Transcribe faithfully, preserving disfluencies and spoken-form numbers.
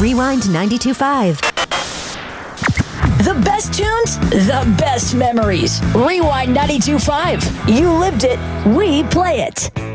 Rewind ninety-two point five. The best tunes, the best memories. Rewind ninety-two point five. You lived it, we play it.